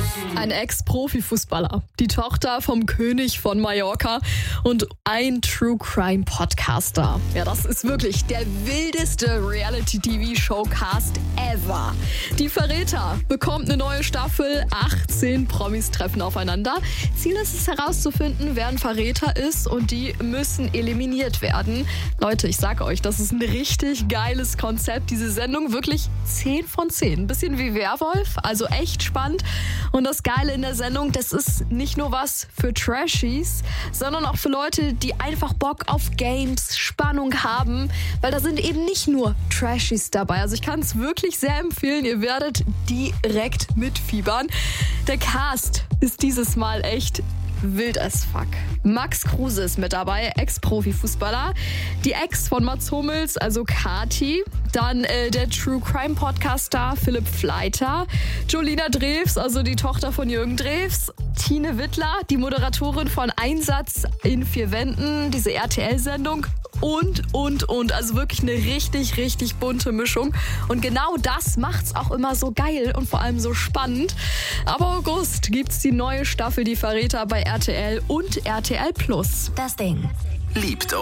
Ein Ex-Profi-Fußballer, die Tochter vom König von Mallorca und ein True-Crime-Podcaster. Ja, das ist wirklich der wildeste Reality-TV-Showcast ever. Die Verräter bekommt eine neue Staffel, 18 Promis treffen aufeinander. Ziel ist es herauszufinden, wer ein Verräter ist und die müssen eliminiert werden. Leute, ich sag euch, das ist ein richtig geiles Konzept. Diese Sendung wirklich 10 von 10. Ein bisschen wie Werwolf, also echt spannend. Und das Geile in der Sendung, das ist nicht nur was für Trashies, sondern auch für Leute, die einfach Bock auf Games, Spannung haben, weil da sind eben nicht nur Trashies dabei. Also ich kann es wirklich sehr empfehlen, ihr werdet direkt mitfiebern. Der Cast ist dieses Mal echt wild as fuck. Max Kruse ist mit dabei, Ex-Profi-Fußballer. Die Ex von Mats Hummels, also Kati. Dann der True Crime Podcaster Philipp Fleiter. Jolina Drews, also die Tochter von Jürgen Drews. Tine Wittler, die Moderatorin von Einsatz in 4 Wänden, diese RTL-Sendung. Und. Also wirklich eine richtig, richtig bunte Mischung. Und genau das macht's auch immer so geil und vor allem so spannend. Ab August gibt's die neue Staffel Die Verräter bei RTL und RTL+. Das Ding. Liebt